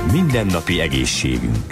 Mindennapi egészségünk.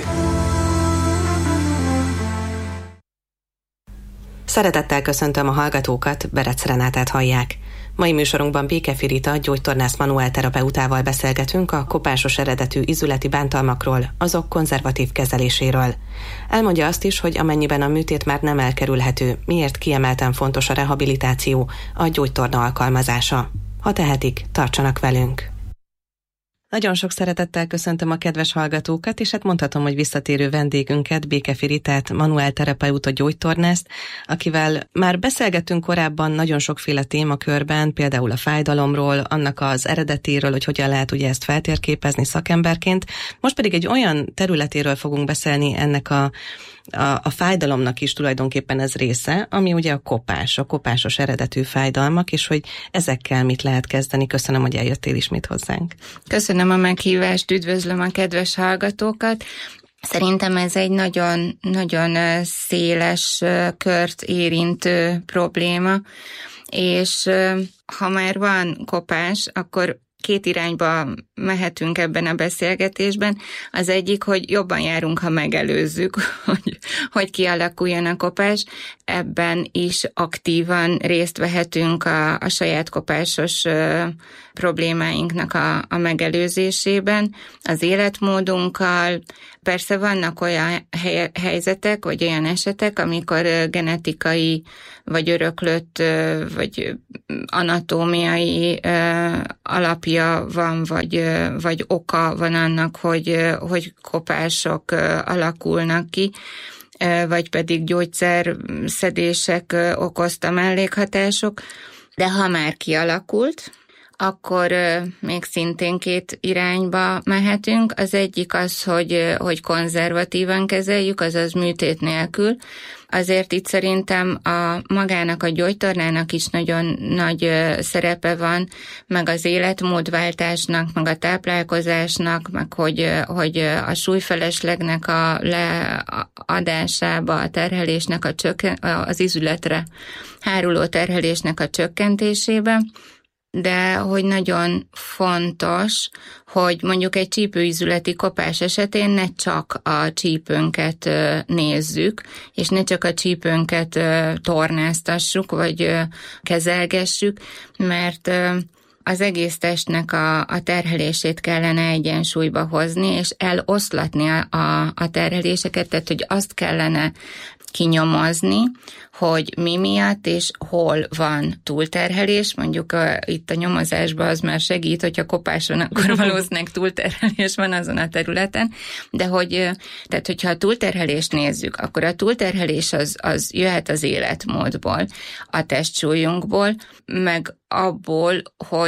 Szeretettel köszöntöm a hallgatókat, Berec Renátát hallják. Mai műsorunkban Békefi Rita gyógytornász manuálterapeutával beszélgetünk a kopásos eredetű ízületi bántalmakról, azok konzervatív kezeléséről. Elmondja azt is, hogy amennyiben a műtét már nem elkerülhető, miért kiemelten fontos a rehabilitáció, a gyógytorna alkalmazása. Ha tehetik, tartsanak velünk! Nagyon sok szeretettel köszöntöm a kedves hallgatókat, és hát mondhatom, hogy visszatérő vendégünket, Békefi Ritát, manuálterapeuta gyógytornászt, akivel már beszélgettünk korábban nagyon sokféle témakörben, például a fájdalomról, annak az eredetéről, hogy hogyan lehet ugye ezt feltérképezni szakemberként. Most pedig egy olyan területéről fogunk beszélni ennek a fájdalomnak is tulajdonképpen ez része, ami ugye a kopásos eredetű fájdalmak, és hogy ezekkel mit lehet kezdeni. Köszönöm, hogy eljöttél ismét hozzánk. Köszönöm a meghívást, üdvözlöm a kedves hallgatókat. Szerintem ez egy nagyon, nagyon széles kört érintő probléma, és ha már van kopás, akkor két irányba mehetünk ebben a beszélgetésben. Az egyik, hogy jobban járunk, ha megelőzzük, hogy kialakuljon a kopás. Ebben is aktívan részt vehetünk a saját kopásos problémáinknak a megelőzésében, az életmódunkkal. Persze vannak olyan helyzetek, vagy olyan esetek, amikor genetikai, vagy öröklött, vagy anatómiai alapja van, vagy oka van annak, hogy kopások alakulnak ki, vagy pedig gyógyszerszedések okozta mellékhatások. De ha már kialakult, akkor még szintén két irányba mehetünk. Az egyik az, hogy konzervatívan kezeljük, azaz műtét nélkül. Azért itt szerintem magának a gyógytornának is nagyon nagy szerepe van, meg az életmódváltásnak, meg a táplálkozásnak, meg hogy a súlyfeleslegnek a leadásába, a terhelésnek az izületre háruló terhelésnek a csökkentésébe, de hogy nagyon fontos, hogy mondjuk egy csípőizületi kopás esetén ne csak a csípőnket nézzük, és ne csak a csípőnket tornáztassuk, vagy kezelgessük, mert az egész testnek a terhelését kellene egyensúlyba hozni, és eloszlatni a terheléseket, tehát hogy azt kellene kinyomozni, hogy mi miatt és hol van túlterhelés. Mondjuk itt a nyomozásban az már segít, hogyha kopás van, akkor valószínűleg túlterhelés van azon a területen, de tehát hogyha a túlterhelést nézzük, akkor a túlterhelés az jöhet az életmódból, a testsúlyunkból, meg abból,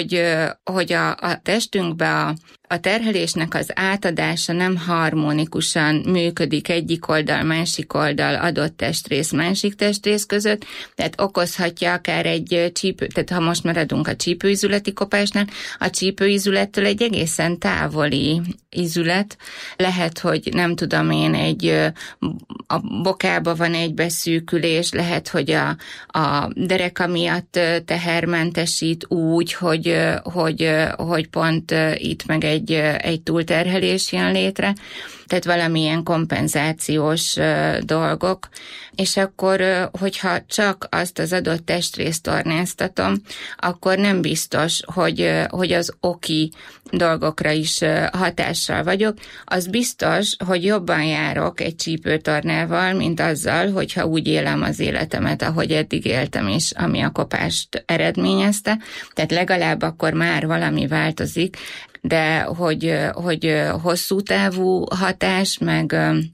hogy a testünkbe a terhelésnek az átadása nem harmonikusan működik egyik oldal, másik oldal, adott testrész, másik testrész között, tehát okozhatja akár egy tehát ha most maradunk a csípőizületi kopásnál, a csípőizülettől egy egészen távoli izület, lehet, hogy nem tudom én, a bokába van egy beszűkülés, lehet, hogy a dereka miatt tehermentesít úgy, hogy pont itt meg egy túlterhelés jön létre, tehát valamilyen kompenzációs dolgok, és akkor, hogyha csak azt az adott testrészt tornáztatom, akkor nem biztos, hogy az oki dolgokra is hatással vagyok. Az biztos, hogy jobban járok egy csípőtornával, mint azzal, hogyha úgy élem az életemet, ahogy eddig éltem, és ami a kopást eredményezte. Tehát legalább akkor már valami változik, de hogy hosszú távú hatás, meg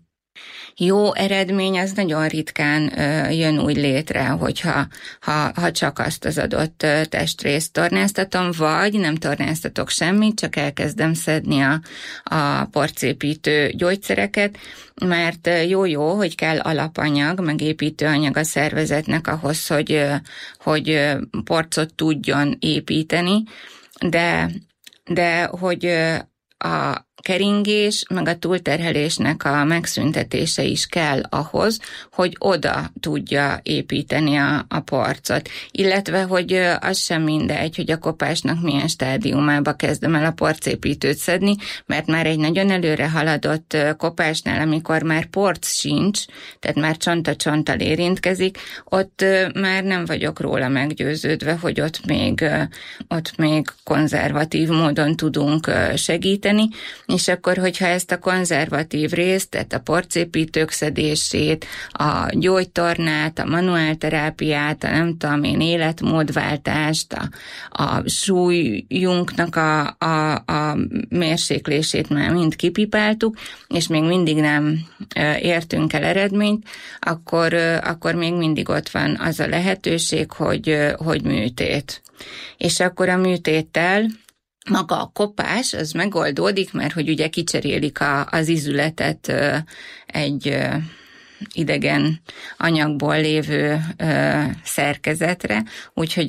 jó eredmény, az nagyon ritkán jön úgy létre, hogyha csak azt az adott testrészt tornáztatom, vagy nem tornáztatok semmit, csak elkezdem szedni a porcépítő gyógyszereket, mert jó, hogy kell alapanyag, meg építőanyag a szervezetnek ahhoz, hogy porcot tudjon építeni, de hogy a keringés, meg a túlterhelésnek a megszüntetése is kell ahhoz, hogy oda tudja építeni a porcot. Illetve, hogy az sem mindegy, hogy a kopásnak milyen stádiumába kezdem el a porcépítőt szedni, mert már egy nagyon előre haladott kopásnál, amikor már porc sincs, tehát már csonta-csonttal érintkezik, ott már nem vagyok róla meggyőződve, hogy ott még konzervatív módon tudunk segíteni, és akkor, hogyha ezt a konzervatív részt, tehát a porcépítők szedését, a gyógytornát, a manuálterápiát, a nem tudom én életmódváltást, a súlyunknak a mérséklését már mind kipipáltuk, és még mindig nem értünk el eredményt, akkor még mindig ott van az a lehetőség, hogy műtét. És akkor a műtéttel maga a kopás, az megoldódik, mert hogy ugye kicserélik az izületet egy idegen anyagból lévő szerkezetre, úgyhogy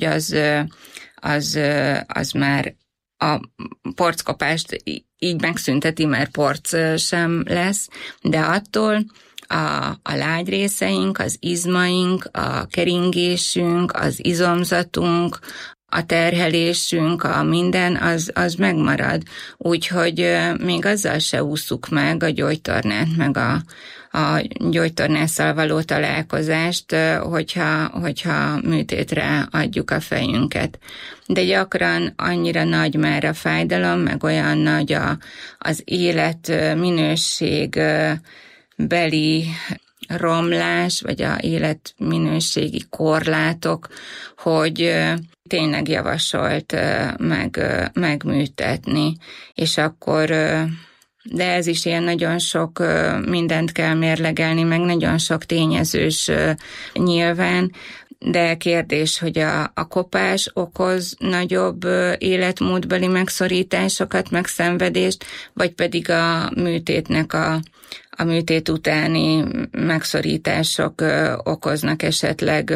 az már a porckopást így megszünteti, mert porc sem lesz, de attól a lágyrészeink, az izmaink, a keringésünk, az izomzatunk, a terhelésünk, a minden, az megmarad. Úgyhogy még azzal se ússzuk meg a gyógytornát, meg a gyógytornásszal való találkozást, hogyha műtétre adjuk a fejünket. De gyakran annyira nagy már a fájdalom, meg olyan nagy az életminőség beli romlás, vagy a életminőségi korlátok, hogy tényleg javasolt megműtetni, és akkor, de ez is ilyen nagyon sok mindent kell mérlegelni, meg nagyon sok tényezős nyilván, de kérdés, hogy a kopás okoz nagyobb életmódbeli megszorításokat, megszenvedést, vagy pedig a műtétnek a műtét utáni megszorítások okoznak esetleg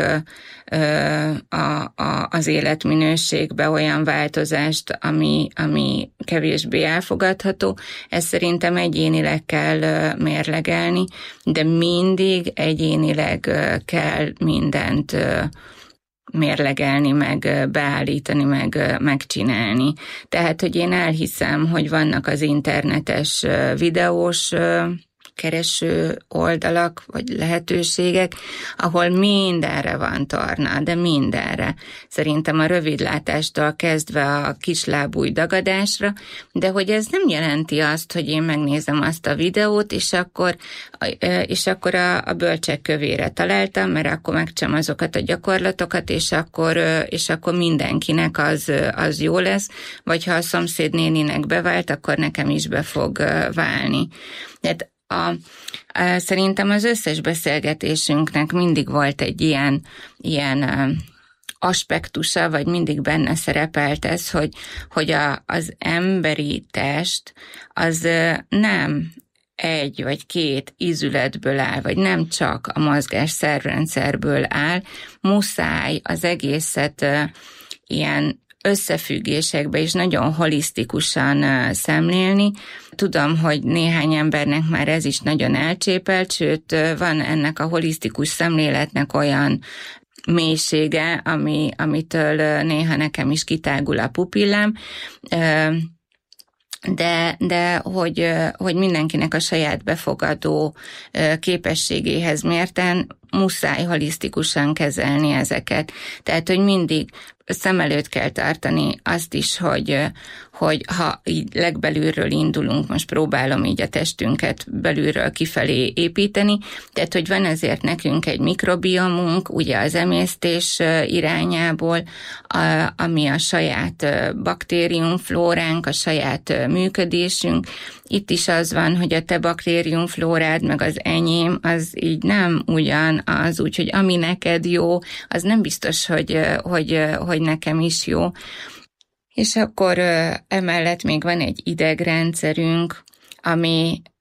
az életminőségbe olyan változást, ami kevésbé elfogadható. Ezt szerintem egyénileg kell mérlegelni, de mindig egyénileg kell mindent mérlegelni, meg beállítani, meg megcsinálni. Tehát, hogy én elhiszem, hogy vannak az internetes videós kereső oldalak, vagy lehetőségek, ahol mindenre van torna, de mindenre. Szerintem a rövidlátástól kezdve a kislábúj dagadásra, de hogy ez nem jelenti azt, hogy én megnézem azt a videót, és akkor a bölcsek kövére találtam, mert akkor megcsinálom azokat a gyakorlatokat, és akkor mindenkinek az jó lesz, vagy ha a szomszédnéninek bevált, akkor nekem is be fog válni. Tehát szerintem az összes beszélgetésünknek mindig volt egy ilyen aspektusa, vagy mindig benne szerepelt ez, hogy az emberi test az nem egy vagy két ízületből áll, vagy nem csak a mozgás szervrendszerből áll, muszáj az egészet ilyen összefüggésekbe is nagyon holisztikusan szemlélni. Tudom, hogy néhány embernek már ez is nagyon elcsépelt, sőt, van ennek a holisztikus szemléletnek olyan mélysége, amitől néha nekem is kitágul a pupillám, de hogy mindenkinek a saját befogadó képességéhez mérten muszáj holisztikusan kezelni ezeket. Tehát, hogy mindig szem előtt kell tartani azt is, hogy ha így legbelülről indulunk, most próbálom így a testünket belülről kifelé építeni, tehát, hogy van ezért nekünk egy mikrobiomunk, ugye az emésztés irányából, ami a saját baktériumflóránk, a saját működésünk. Itt is az van, hogy a te baktériumflórád, meg az enyém, az így nem ugyanaz, úgyhogy ami neked jó, az nem biztos, hogy nekem is jó. És akkor emellett még van egy idegrendszerünk, ami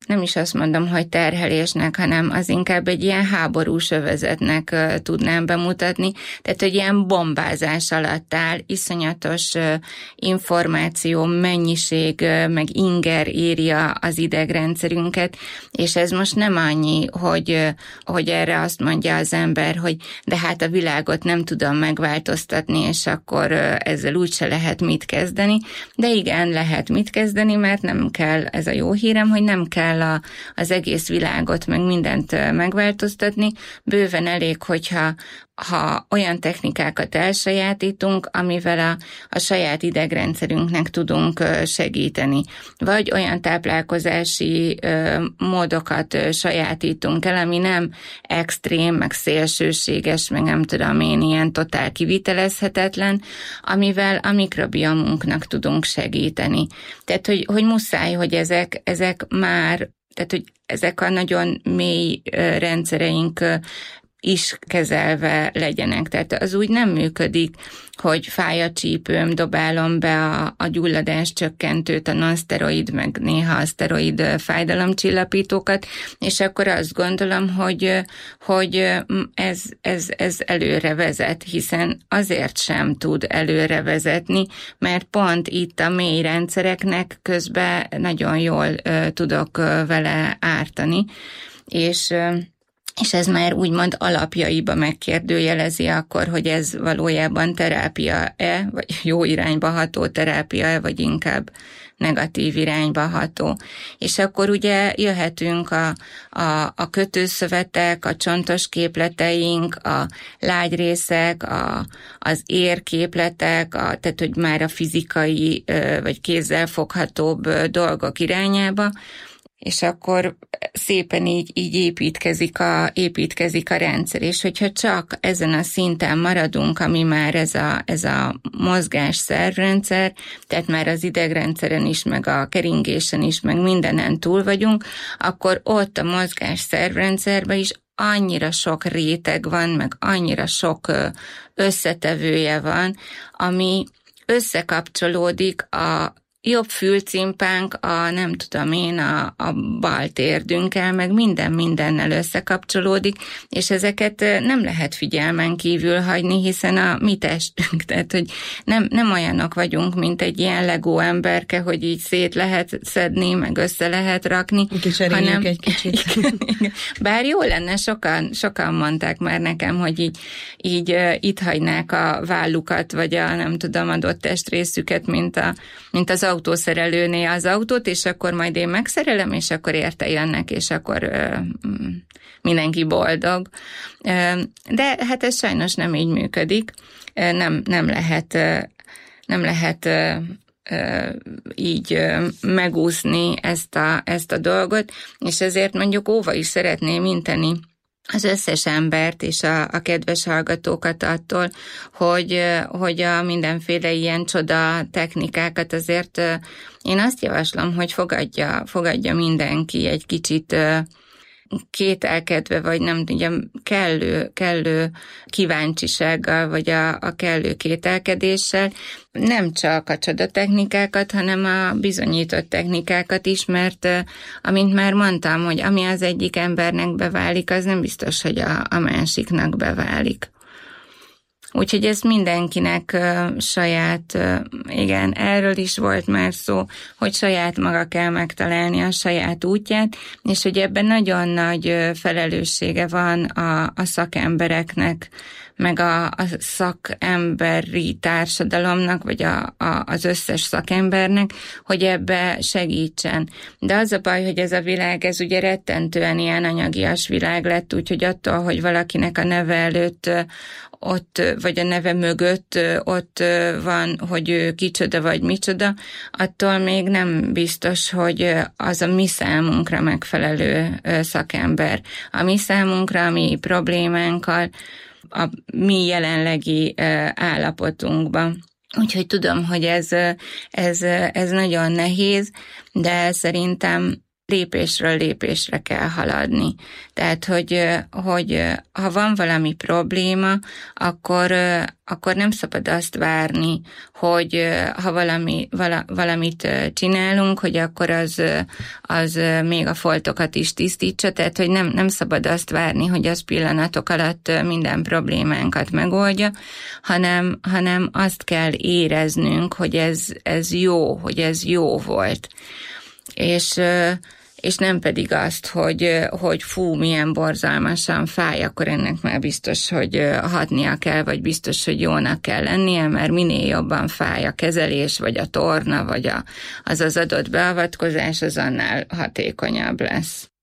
nem is azt mondom, hogy terhelésnek, hanem az inkább egy ilyen háborús övezetnek tudnám bemutatni, tehát hogy ilyen bombázás alatt áll, iszonyatos információ, mennyiség, meg inger írja az idegrendszerünket, és ez most nem annyi, hogy erre azt mondja az ember, hogy de hát a világot nem tudom megváltoztatni, és akkor ezzel úgyse lehet mit kezdeni, de igen, lehet mit kezdeni, mert nem kell, ez a jó hírem, hogy nem kell az egész világot, meg mindent megváltoztatni, bőven elég, hogyha olyan technikákat elsajátítunk, amivel a saját idegrendszerünknek tudunk segíteni. Vagy olyan táplálkozási módokat sajátítunk el, ami nem extrém, meg szélsőséges, meg nem tudom én, ilyen totál kivitelezhetetlen, amivel a mikrobiomunknak tudunk segíteni. Tehát, hogy muszáj, hogy ezek már, tehát, hogy ezek a nagyon mély rendszereink is kezelve legyenek. Tehát az úgy nem működik, hogy fáj a csípőm, dobálom be a gyulladás csökkentőt, a non-szteroid, meg néha a szteroid fájdalomcsillapítókat, és akkor azt gondolom, hogy ez előre vezet, hiszen azért sem tud előre vezetni, mert pont itt a mély rendszereknek közben nagyon jól tudok vele ártani, és ez már úgymond alapjaiba megkérdőjelezi akkor, hogy ez valójában terápia-e, vagy jó irányba ható terápia-e, vagy inkább negatív irányba ható. És akkor ugye jöhetünk a kötőszövetek, a csontos képleteink, a lágyrészek, az érképletek, tehát hogy már a fizikai vagy kézzel foghatóbb dolgok irányába, és akkor szépen így építkezik a rendszer, és hogyha csak ezen a szinten maradunk, ami már ez a mozgás szervrendszer, tehát már az idegrendszeren is, meg a keringésen is, meg mindenen túl vagyunk, akkor ott a mozgás szervrendszerben is annyira sok réteg van, meg annyira sok összetevője van, ami összekapcsolódik a jobb fülcimpánk, nem tudom én, a bal térdünkkel, meg mindennel összekapcsolódik, és ezeket nem lehet figyelmen kívül hagyni, hiszen a mi testünk, tehát hogy nem olyanok vagyunk, mint egy ilyen Lego emberke, hogy így szét lehet szedni, meg össze lehet rakni. Hanem egy kicsit. Bár jó lenne, sokan mondták már nekem, hogy így itt hagynák a vállukat, vagy a nem tudom, adott testrészüket, mint az autószerelőnél az autót, és akkor majd én megszerelem, és akkor érte jönnek, és akkor mindenki boldog. De hát ez sajnos nem így működik. Nem lehet így megúszni ezt a dolgot, és ezért mondjuk óva is szeretném inteni az összes embert és a kedves hallgatókat attól, hogy a mindenféle ilyen csoda technikákat azért én azt javaslom, hogy fogadja mindenki egy kicsit kételkedve, vagy nem tudjam, kellő kíváncsisággal, vagy a kellő kételkedéssel, nem csak a csodatechnikákat, hanem a bizonyított technikákat is, mert amint már mondtam, hogy ami az egyik embernek beválik, az nem biztos, hogy a másiknak beválik. Úgyhogy ez mindenkinek saját, igen, erről is volt már szó, hogy saját maga kell megtalálni a saját útját, és hogy ebben nagyon nagy felelőssége van a szakembereknek, meg a szakemberi társadalomnak, vagy az összes szakembernek, hogy ebbe segítsen. De az a baj, hogy ez a világ, ez ugye rettentően ilyen anyagias világ lett, úgyhogy attól, hogy valakinek a neve előtt ott, vagy a neve mögött ott van, hogy ő kicsoda vagy micsoda, attól még nem biztos, hogy az a mi számunkra megfelelő szakember. A mi számunkra, a mi problémánkkal, a mi jelenlegi állapotunkban. Úgyhogy tudom, hogy ez nagyon nehéz, de szerintem lépésről lépésre kell haladni. Tehát, hogy ha van valami probléma, akkor nem szabad azt várni, hogy ha valamit csinálunk, hogy akkor az még a foltokat is tisztítsa, tehát, hogy nem szabad azt várni, hogy az pillanatok alatt minden problémánkat megoldja, hanem azt kell éreznünk, hogy ez jó, hogy ez jó volt. És nem pedig azt, hogy fú, milyen borzalmasan fáj, akkor ennek már biztos, hogy hatnia kell, vagy biztos, hogy jónak kell lennie, mert minél jobban fáj a kezelés, vagy a torna, vagy az adott beavatkozás, az annál hatékonyabb lesz.